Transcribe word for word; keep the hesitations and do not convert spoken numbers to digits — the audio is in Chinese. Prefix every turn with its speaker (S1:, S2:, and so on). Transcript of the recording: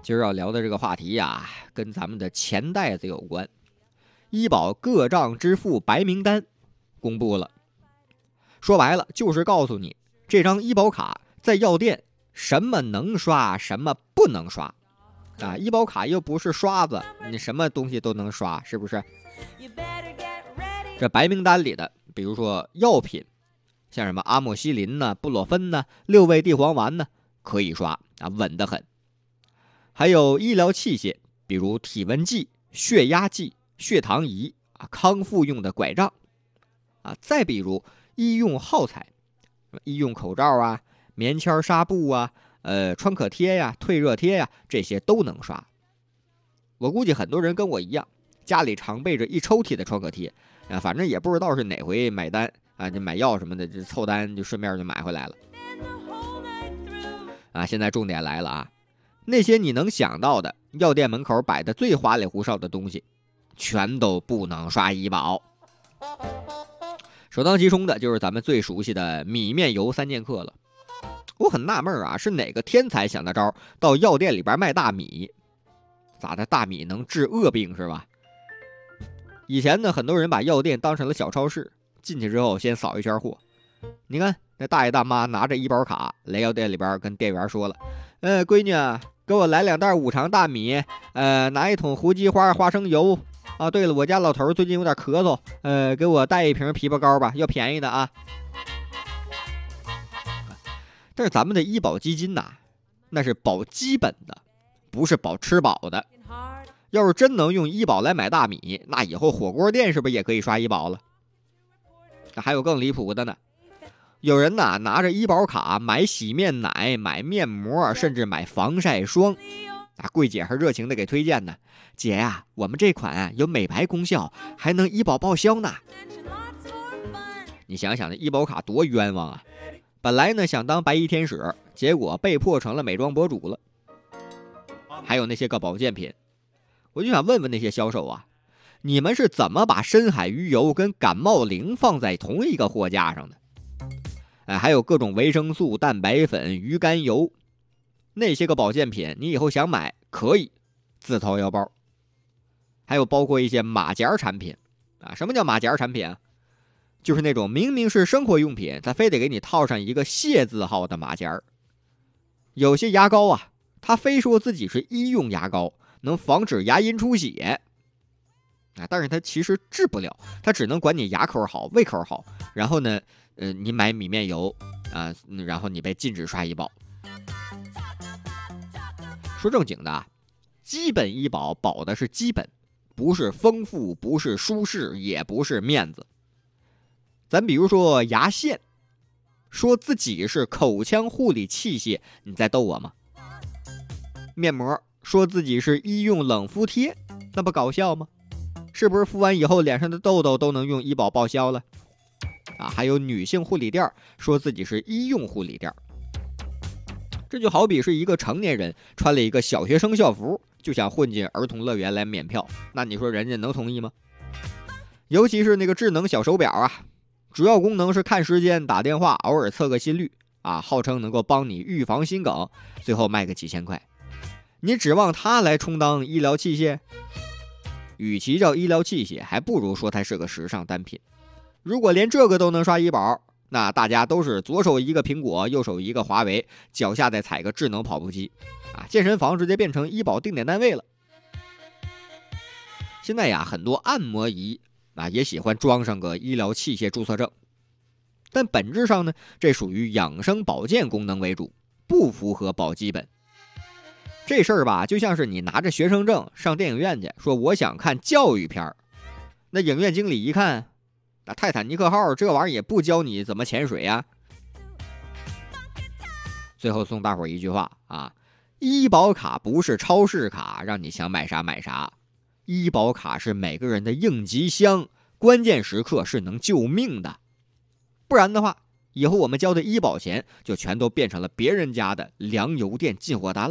S1: 今儿要聊的这个话题呀，跟咱们的钱袋子有关。医保各账支付白名单公布了，说白了就是告诉你，这张医保卡在药店什么能刷，什么不能刷。啊，医保卡又不是刷子，你什么东西都能刷，是不是？这白名单里的，比如说药品，像什么阿莫西林呢、布洛芬呢、六味地黄丸呢，可以刷啊，稳得很。还有医疗器械，比如体温计、血压计、血糖仪啊，康复用的拐杖啊，再比如医用耗材，医用口罩啊、棉签纱布啊、呃创可贴呀、退热贴呀，这些都能刷。我估计很多人跟我一样，家里常备着一抽屉的创可贴啊，反正也不知道是哪回买单啊，就买药什么的，就凑单就顺便就买回来了。啊，现在重点来了啊！那些你能想到的药店门口摆的最花里胡哨的东西，全都不能刷医保。首当其冲的就是咱们最熟悉的米面油三剑客了。我很纳闷啊，是哪个天才想的招，到药店里边卖大米？咋的？大米能治恶病是吧？以前呢，很多人把药店当成了小超市，进去之后先扫一圈货。你看那大爷大妈拿着医保卡来药店里边跟店员说了：“呃，闺女啊，给我来两袋五常大米，呃，拿一桶胡姬花花生油啊。对了，我家老头最近有点咳嗽，呃，给我带一瓶枇杷膏吧，要便宜的啊。”但是咱们的医保基金呐，那是保基本的，不是保吃饱的。要是真能用医保来买大米，那以后火锅店是不是也可以刷医保了？还有更离谱的呢，有人呐拿着医保卡买洗面奶、买面膜，甚至买防晒霜。啊，柜姐还热情的给推荐呢，姐呀、啊，我们这款啊有美白功效，还能医保报销呢。你想想，那医保卡多冤枉啊！本来呢想当白衣天使，结果被迫成了美妆博主了。还有那些个保健品，我就想问问那些销售啊，你们是怎么把深海鱼油跟感冒灵放在同一个货架上的？哎，还有各种维生素、蛋白粉、鱼肝油，那些个保健品，你以后想买可以自掏腰包。还有包括一些马甲产品啊，什么叫马甲产品啊？就是那种明明是生活用品，它非得给你套上一个谢字号的马甲。有些牙膏啊，它非说自己是医用牙膏，能防止牙龈出血啊，但是它其实治不了，它只能管你牙口好、胃口好。然后呢，呃，你买米面油啊，然后你被禁止刷医保。说正经的啊，基本医保保的是基本，不是丰富，不是舒适，也不是面子。咱比如说牙线，说自己是口腔护理器械，你在逗我吗？面膜说自己是医用冷敷贴，那不搞笑吗？是不是敷完以后脸上的痘痘都能用医保报销了？啊，还有女性护理垫说自己是医用护理垫，这就好比是一个成年人穿了一个小学生校服，就想混进儿童乐园来免票，那你说人家能同意吗？尤其是那个智能小手表啊，主要功能是看时间、打电话，偶尔测个心率啊，号称能够帮你预防心梗，最后卖个几千块。你指望它来充当医疗器械？与其叫医疗器械，还不如说它是个时尚单品。如果连这个都能刷医保，那大家都是左手一个苹果，右手一个华为，脚下再踩个智能跑步机啊！健身房直接变成医保定点单位了。现在呀，很多按摩仪啊也喜欢装上个医疗器械注册证，但本质上呢，这属于养生保健功能为主，不符合保基本。这事儿吧，就像是你拿着学生证上电影院去，说我想看教育片，那影院经理一看，那泰坦尼克号这玩意儿也不教你怎么潜水啊。最后送大伙儿一句话啊，医保卡不是超市卡，让你想买啥买啥。医保卡是每个人的应急箱，关键时刻是能救命的。不然的话，以后我们交的医保钱就全都变成了别人家的粮油店进货单了。